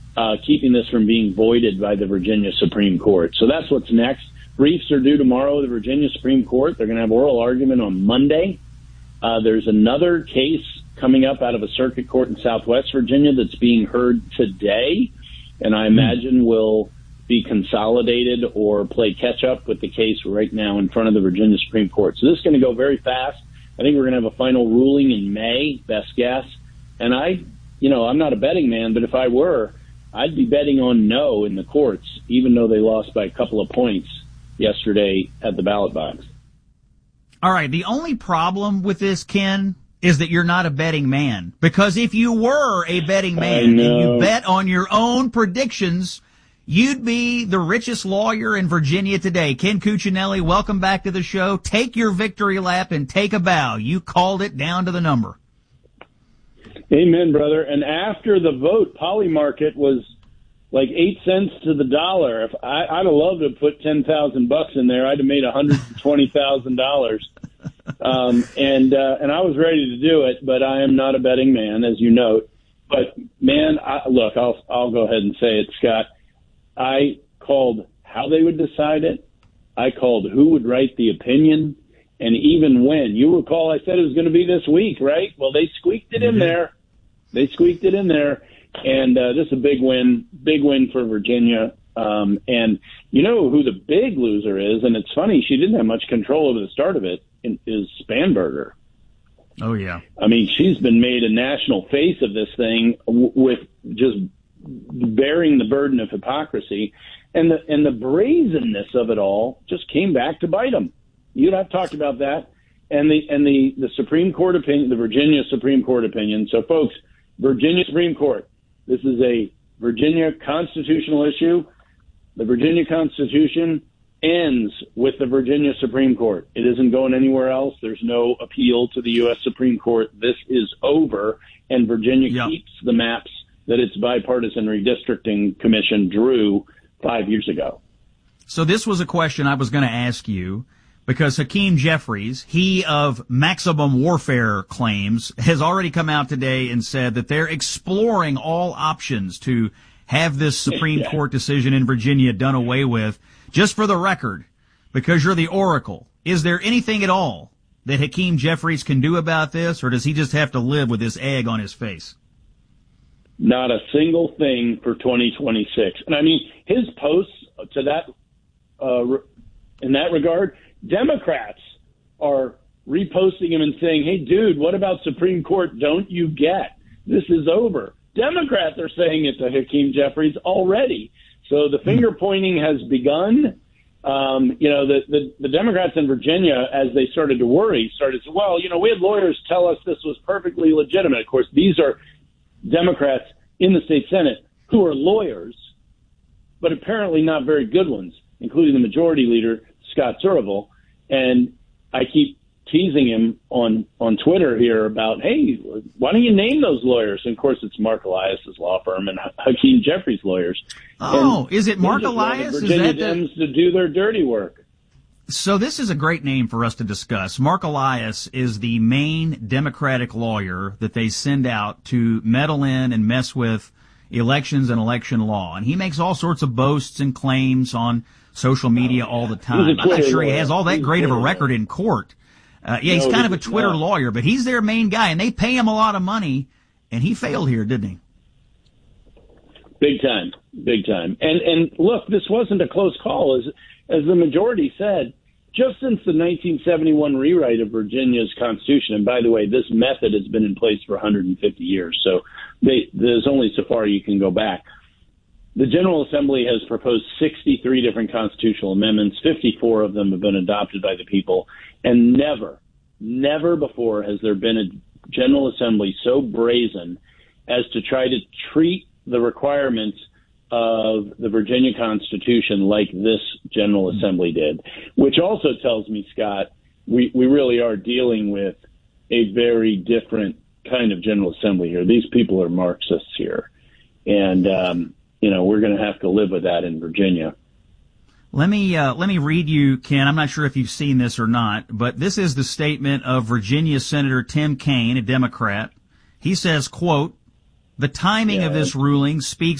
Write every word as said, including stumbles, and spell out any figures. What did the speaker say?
uh, keeping this from being voided by the Virginia Supreme Court. So that's what's next. Briefs are due tomorrow at the Virginia Supreme Court. They're going to have oral argument on Monday. Uh, there's another case coming up out of a circuit court in Southwest Virginia that's being heard today, and I imagine will be consolidated or play catch-up with the case right now in front of the Virginia Supreme Court. So this is going to go very fast. I think we're going to have a final ruling in May, best guess. And I, you know, I'm not a betting man, but if I were, I'd be betting on no in the courts, even though they lost by a couple of points yesterday at the ballot box. All right, the only problem with this, Ken, is that you're not a betting man. Because if you were a betting man and you bet on your own predictions, you'd be the richest lawyer in Virginia today. Ken Cuccinelli, welcome back to the show. Take your victory lap and take a bow. You called it down to the number. Amen, brother. And after the vote, Polymarket was like eight cents to the dollar. If I, I'd have loved to put ten thousand bucks in there. I'd have made one hundred twenty thousand dollars. Um, and uh, and I was ready to do it, but I am not a betting man, as you note. But man, I, look, I'll I'll go ahead and say it, Scott. I called how they would decide it. I called who would write the opinion. And even when, you recall I said it was going to be this week, right? Well, they squeaked it in there. They squeaked it in there. And uh, this is a big win, big win for Virginia. Um, and you know who the big loser is? And it's funny, she didn't have much control over the start of it, is Spanberger. Oh, yeah. I mean, she's been made a national face of this thing w- with just bearing the burden of hypocrisy, and the and the brazenness of it all just came back to bite them. You and I've talked about that, and the and the the Supreme Court opinion, the Virginia Supreme Court opinion. So, folks, Virginia Supreme Court. This is a Virginia constitutional issue. The Virginia Constitution ends with the Virginia Supreme Court. It isn't going anywhere else. There's no appeal to the U S Supreme Court. This is over, and Virginia yep. keeps the maps that its bipartisan redistricting commission drew five years ago. So this was a question I was going to ask you, because Hakeem Jeffries, he of Maximum Warfare claims, has already come out today and said that they're exploring all options to have this Supreme yeah. Court decision in Virginia done away with. Just for the record, because you're the oracle, is there anything at all that Hakeem Jeffries can do about this, or does he just have to live with this egg on his face? Not a single thing for twenty twenty-six. And I mean, his posts to that, uh, in that regard, Democrats are reposting him and saying, hey, dude, what about Supreme Court? Don't you get? This is over. Democrats are saying it to Hakeem Jeffries already. So the finger pointing has begun. Um, you know, the, the, the Democrats in Virginia, as they started to worry, started to say, well, you know, we had lawyers tell us this was perfectly legitimate. Of course, these are Democrats in the state Senate who are lawyers, but apparently not very good ones, including the majority leader, Scott Surrevel. And I keep teasing him on, on Twitter here about, hey, why don't you name those lawyers? And of course, it's Mark Elias's law firm and Hakeem Jeffries' lawyers. Oh, and is it Mark Elias? Virginia is that Dems the... to do their dirty work. So this is a great name for us to discuss. Mark Elias is the main Democratic lawyer that they send out to meddle in and mess with elections and election law. And he makes all sorts of boasts and claims on social media all the time. I'm not sure he has all that he's great of a lawyer. record in court. Uh, yeah, he's no, kind of a he's Twitter not. lawyer, but he's their main guy, and they pay him a lot of money, and he failed here, didn't he? Big time, big time. And and look, this wasn't a close call, as as the majority said. Just since the nineteen seventy-one rewrite of Virginia's Constitution, and by the way, this method has been in place for one hundred fifty years, so they, there's only so far you can go back. The General Assembly has proposed sixty-three different constitutional amendments. fifty-four of them have been adopted by the people, and never, never before has there been a General Assembly so brazen as to try to treat the requirements of the Virginia Constitution like this General Assembly did, which also tells me, Scott, we, we really are dealing with a very different kind of General Assembly here. These people are Marxists here. And, um, you know, we're going to have to live with that in Virginia. Let me, uh, let me read you, Ken. I'm not sure if you've seen this or not, but this is the statement of Virginia Senator Tim Kaine, a Democrat. He says, quote, "The timing yeah, of this ruling speaks